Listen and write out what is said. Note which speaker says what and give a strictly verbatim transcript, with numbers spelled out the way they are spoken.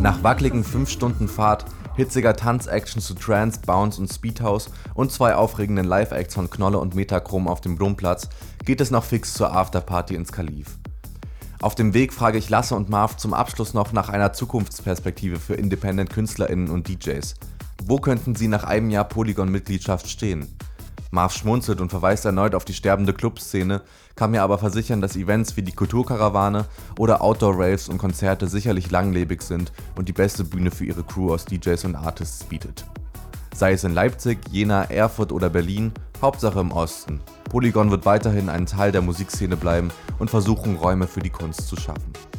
Speaker 1: Nach wackeligen fünf Stunden Fahrt, hitziger Tanzaction zu Trance, Bounce und Speedhouse und zwei aufregenden Live-Acts von Knolle und Metachrom auf dem Brunnplatz geht es noch fix zur Afterparty ins Kaliv. Auf dem Weg frage ich Lasse und Marv zum Abschluss noch nach einer Zukunftsperspektive für Independent-KünstlerInnen und D Js. Wo könnten sie nach einem Jahr Polygon-Mitgliedschaft stehen? Marv schmunzelt und verweist erneut auf die sterbende Clubszene, kann mir aber versichern, dass Events wie die Kulturkarawane oder Outdoor-Raves und Konzerte sicherlich langlebig sind und die beste Bühne für ihre Crew aus D Js und Artists bietet. Sei es in Leipzig, Jena, Erfurt oder Berlin, Hauptsache im Osten. Polygon wird weiterhin ein Teil der Musikszene bleiben und versuchen, Räume für die Kunst zu schaffen.